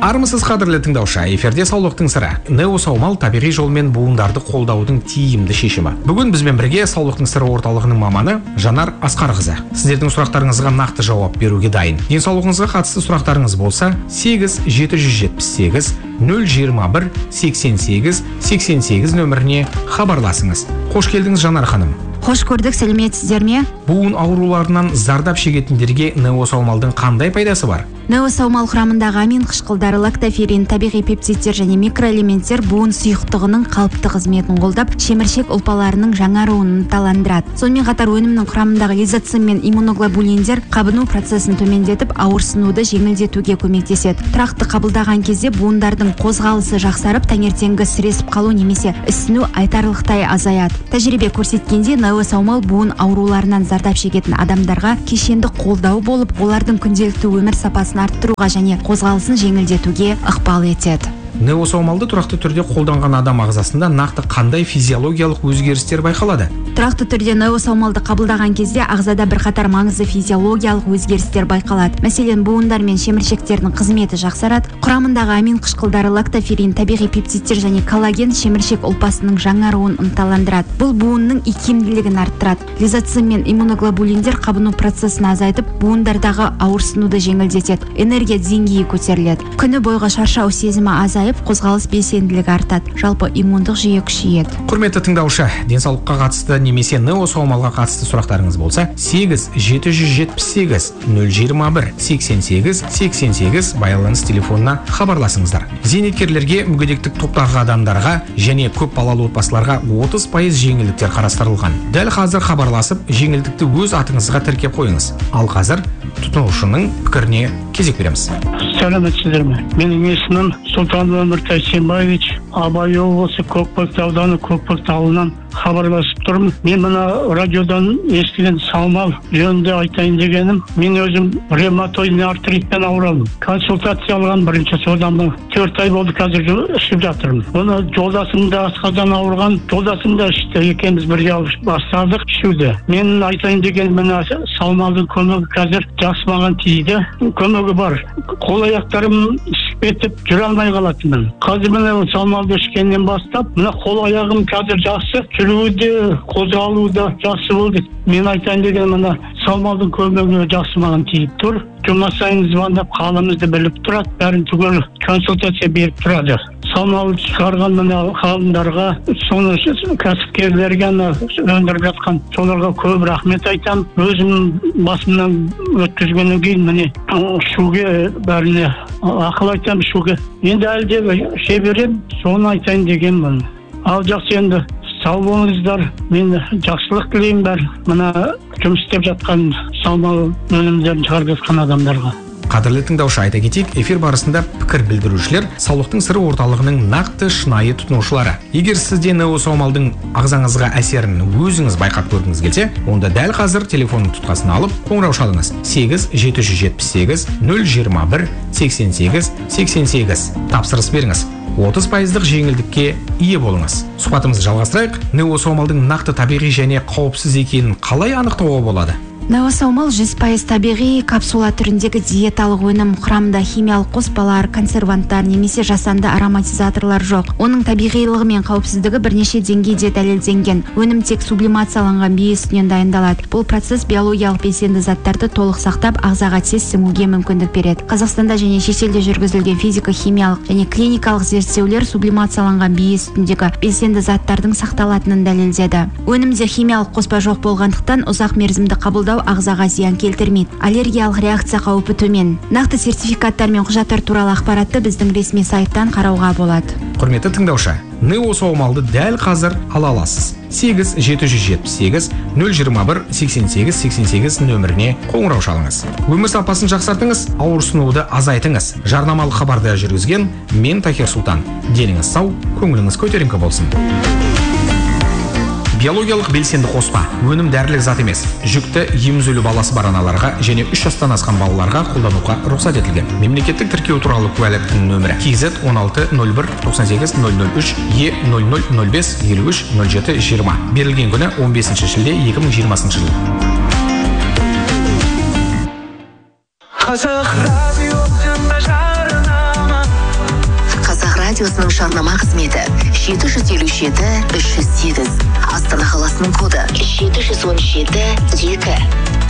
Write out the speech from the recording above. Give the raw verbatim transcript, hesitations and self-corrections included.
Армысыз қадірлі тыңдаушы, эфирде саулықтың сыры. Нео Саумал табиғи жолмен буындарды қолдаудың тиімді шешімі. Бүгін бізбен бірге саулықтың сыры орталығының маманы Жанар Асқарқызы. Сіздердің сұрақтарыңызға нақты жауап беруге дайын. Денсаулығыңызға қатысты сұрақтарыңыз болса, сегіз жеті жүз жетпіс сегіз нөл жиырма бір сексен сегіз сексен сегіз нөміріне хабарласыңыз. Қош келдіңіз, Жанар ханым. Қош көрдік, сәлеметсіздер ме? Буын ауруларынан зардап шегетіндерге Нео Саумалдың қандай пайдасы бар? Нео Саумал құрамындағы амин қышқылдары, лактоферин, табиғи пептидтер және микроэлементтер буын сұйықтығының қалыпты қызметін қолдап, шеміршек ұлпаларының жаңаруын ынталандырады. Сонымен қатар өнімнің құрамындағы лизоцим мен иммуноглобулиндер қабыну процесін төмендетіп, ауырсынуды жеңілдетуге көмектеседі. Тұрақты қабылдаған кезде буындардың қозғалысы жақсарып, таңертеңгі сіресіп қалу немесе ісіну айтарлықтай азаяды. Тәжірибе көрсеткенде Нео Саумал буын ауруларынан зардап шегетін адамдарға кешенді қолдау болып, олардың күнделікті өмір сапасын арттыруға және қозғалысын жеңілдетуге ықпал етеді. Нео Саумалды тұрақты түрде қолданған адам ағзасында нақты қандай физиологиялық өзгерістер байқалады? Тұрақты түрде Нео Саумалды қабылдаған кезде ағзада бірқатар маңызды физиологиялық өзгерістер байқалады. Мәселен, буындар мен шеміршектердің қызметі жақсарады. Құрамындағы амин қышқылдары, лактоферин, табиғи пептидтер және коллаген шеміршек ұлпасының жаңаруын ынталандырады. Бұл буынның икемділігін арттырады. Лизоцим мен иммуноглобулиндер қабыну процесін азайтып, буындардағы ауырсынуды жеңілдетеді. Энергия деңгейі көтеріледі. Күні бойғы шаршау сезімі азайып, қозғалыс белсенділігі артады. Жалпы иммундық жүйе күшейеді. Құрметті тыңдаушы, денсаулыққа қатысты немесе Нео Саумалға қатысты сұрақтарыңыз болса, сегіз жеті жүз жетпіс сегіз нөл жиырма бір сексен сегіз сексен сегіз байланыс телефонына хабарласыңыздар. Зейнеткерлерге, мүгедектік топтағы адамдарға және көп балалы отбасыларға отыз пайыз жеңілдіктер қарастырылған. Дәл қазір хабарласып, жеңілдікті өз атыңызға тіркеп қойыңыз. Ал қазір тұтынушының пікіріне кезек береміз. Сәлеметсіздер ме? Менің есімім Сұлтан Өміртай Сембаевич, Абай облысы Көкпекті ауданы Көкпекті ауылынан хабарласып тұрмын. Мен мына радиодан естіген Саумал жөнінде айтайын дегенім, мен өзім ревматоидный артритпен ауырамын. Консультация алған бірінші содан төрт ай болды, қазір ішіп жатырмын. Оны жолдасым да асқазан ауырған, жолдасым да ішті, екеуміз бірге алып бастадық ішуді. Мен айтайын деген мына Саумалдың көмегі қазір жақсы маған тиді. Көмегі бар. Қол аяқтарым кетіп жүре алмай қалатынмын. Қазір мына Саумалды ішкеннен бастап, мына қол аяғым қазір жақсы, жүруде, қозғалуы да жақсы болды. Мен айтайын деген мына Саумалдың көмегі жақсы маған тиіп тұр. Жұма сайын звондап қалымызды біліп тұрады, бәрін түгел консультация беріп тұрады. Саумал шығарған мына ғалымдарға, соны кәсіпкерлерге өндіріп жатқан соларға көп рахмет айтамын. Өзім басымнан өткізгеннен кейін міне ішуге бәріне ақыл айтамын, ішуге. Енді әлі де іше беремін, соны айтайын дегенмін. Ал жақсы, енді сау болыңыздар. Мен жақсылық тілеймін бәр мына жұмыс істеп жатқан Саумал өнімдерін шығарып жатқан адамдарға. Қадірлі тыңдаушы, айта кетейік, эфир барысында пікір білдірушілер саулықтың сыры орталығының нақты шынайы тұтынушылары. Егер сізде Нео Саумалдың ағзаңызға әсерін өзіңіз байқап көргіңіз келсе, онда дәл қазір телефонның тұтқасын алып қоңырау шалыңыз. сегіз жеті жүз жетпіс сегіз нөл жиырма бір сексен сегіз сексен сегіз. Тапсырыс беріңіз. отыз пайыздық жеңілдікке ие болыңыз. Сұхбатымызды жалғастырайық. Нео Саумалдың нақты табиғи және қауіпсіз екенін қалай анықтауға болады? Нео Саумал жүз пайыз табиғи капсула түріндегі диеталық өнім. Құрамында химиялық қоспалар, консерванттар немесе жасанды ароматизаторлар жоқ. Оның табиғилығы мен қауіпсіздігі бірнеше деңгейде дәлелденген. Өнім тек сублимацияланған бие сүтінен дайындалады. Бұл процесс биологиялық белсенді заттарды толық сақтап, ағзаға тез сіңуге мүмкіндік береді. Қазақстанда және шетелде жүргізілген физико-химиялық және клиникалық зерттеулер сублимацияланған бие сүтіндегі белсенді заттардың сақталатынын дәлелдеді. Өнімде химиялық қоспа жоқ болғандықтан ұзақ мерзімді қабылдау ағзаға зиян келтірмейді. Аллергиялық реакция қаупі төмен. Нақты сертификаттар мен құжаттар туралы ақпаратты біздің ресми сайттан қарауға болады. Құрметті тыңдаушы, Нео Саумалды дәл қазір ала аласыз. сегіз жеті жүз жетпіс сегіз нөл жиырма бір сексен сегіз сексен сегіз нөміріне қоңырау шалыңыз. Өмір сапасын жақсартыңыз, ауырсынуды азайтыңыз. Жарнамалық хабарды жүргізген мен Тахир Сұлтан. Деніңіз сау, көңіліңіз көтеріңкі болсын. Биологиялық белсенді қоспа өнім дәрілік зат емес. Жүкті емізулі баласы бар аналарға және үш жастан асқан балаларға қолдануға рұқсат етілген. Мемлекеттік тіркеу туралы куәліктің нөмірі кз он алты нөл бір тоқсан сегіз нөл нөл үш е нөл нөл нөл бес елу үш нөл жеті жиырма. Берілген күні он бесінші шілде екі мың жиырмасыншы жыл. Қазақ радио радиосының жарнама қызметі жеті жүз елу жеті үш жүз сегіз. Астана қаласының коды жеті жүз он жеті екі.